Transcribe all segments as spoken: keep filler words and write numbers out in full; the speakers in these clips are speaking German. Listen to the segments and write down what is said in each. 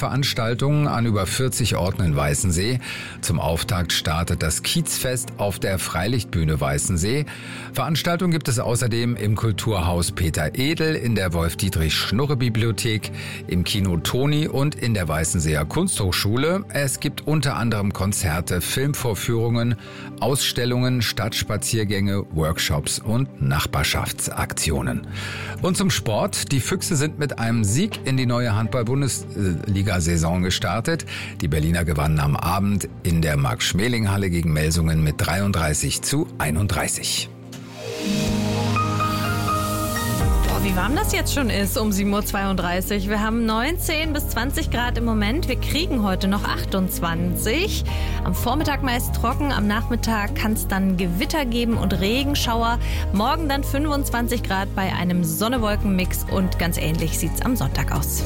Veranstaltungen an über vierzig Orten in Weißensee. Zum Auftakt startet das Kiezfest auf der Freilichtbühne Weißensee. Veranstaltungen gibt es außerdem im Kulturhaus Peter Edel, in der Wolf-Dietrich-Schnurre-Bibliothek, im Kino Toni und in der Weißenseer Kunsthochschule. Es gibt unter anderem Konzerte, Filmvorführungen, Ausstellungen, Stadtspaziergänge, Workshops und Nachbarschaftsaktionen. Und zum Sport. Die Füchse sind mit einem Sieg in die neue Handball-Bundesliga-Saison gestartet. Die Berliner gewannen am Abend in der Max-Schmeling-Halle gegen Melsungen mit dreiunddreißig zu einunddreißig. Wie warm das jetzt schon ist um sieben Uhr zweiunddreißig. Wir haben neunzehn bis zwanzig Grad im Moment. Wir kriegen heute noch achtundzwanzig. Am Vormittag meist trocken, am Nachmittag kann es dann Gewitter geben und Regenschauer. Morgen dann fünfundzwanzig Grad bei einem Sonne-Wolken-Mix und ganz ähnlich sieht es am Sonntag aus.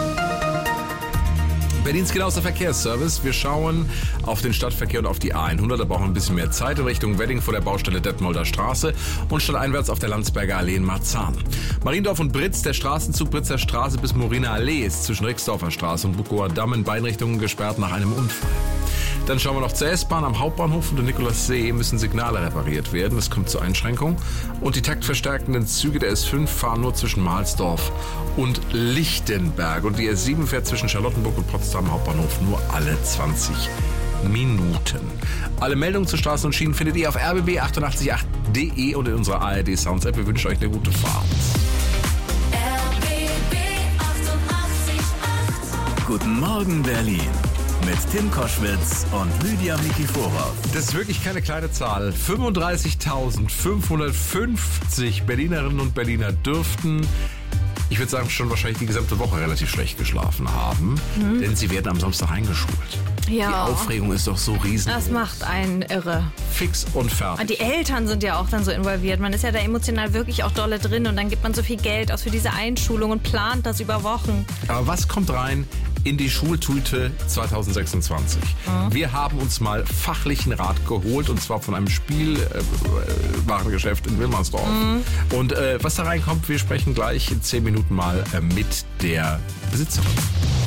Berlins genauester Verkehrsservice. Wir schauen auf den Stadtverkehr und auf die A hundert. Da brauchen wir ein bisschen mehr Zeit in Richtung Wedding vor der Baustelle Detmolder Straße und stadteinwärts auf der Landsberger Allee in Marzahn. Mariendorf und Britz, der Straßenzug Britzer Straße bis Moriner Allee ist zwischen Rixdorfer Straße und Bukower Damm in beiden Richtungen gesperrt nach einem Unfall. Dann schauen wir noch zur S-Bahn. Am Hauptbahnhof und der Nikolassee müssen Signale repariert werden. Das kommt zur Einschränkung. Und die taktverstärkenden Züge der S fünf fahren nur zwischen Mahlsdorf und Lichtenberg. Und die S sieben fährt zwischen Charlottenburg und Potsdam Hauptbahnhof nur alle zwanzig Minuten. Alle Meldungen zu Straßen und Schienen findet ihr auf r b b achtundachtzig Punkt acht punkt d e und in unserer A R D Sounds App. Wir wünschen euch eine gute Fahrt. R B B achtundachtzig Komma acht. Guten Morgen, Berlin. Mit Tim Koschwitz und Lydia Mikiforov. Das ist wirklich keine kleine Zahl. fünfunddreißigtausendfünfhundertfünfzig Berlinerinnen und Berliner dürften, ich würde sagen, schon wahrscheinlich die gesamte Woche relativ schlecht geschlafen haben. Mhm. Denn sie werden am Samstag eingeschult. Ja. Die Aufregung ist doch so riesig. Das macht einen irre. Fix und fertig. Und die Eltern sind ja auch dann so involviert. Man ist ja da emotional wirklich auch dolle drin und dann gibt man so viel Geld aus für diese Einschulung und plant das über Wochen. Aber was kommt rein in die Schultüte zweitausendsechsundzwanzig? Mhm. Wir haben uns mal fachlichen Rat geholt und zwar von einem Spielwarengeschäft äh, in Wilmersdorf. Mhm. Und äh, was da reinkommt, wir sprechen gleich in zehn Minuten mal äh, mit der Besitzerin.